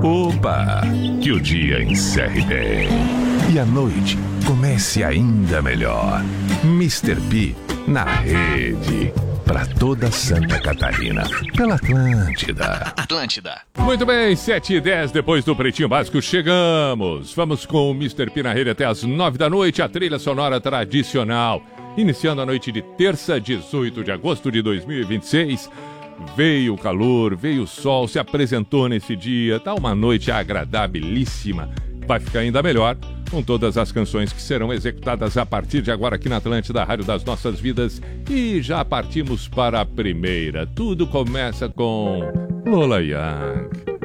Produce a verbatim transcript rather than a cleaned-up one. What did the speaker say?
Opa! Que o dia encerre bem e a noite comece ainda melhor. mister P na rede. Pra toda Santa Catarina. Pela Atlântida. Atlântida. Muito bem, sete e dez depois do Pretinho Básico, chegamos. Vamos com o mister P na rede até as nove da noite, a trilha sonora tradicional. Iniciando a noite de terça, dezoito de agosto de dois mil e vinte e seis. Veio o calor, veio o sol, se apresentou nesse dia. Tá uma noite agradabilíssima. Vai ficar ainda melhor com todas as canções que serão executadas a partir de agora aqui na Atlântida, Rádio das Nossas Vidas. E já partimos para a primeira. Tudo começa com Lola Young.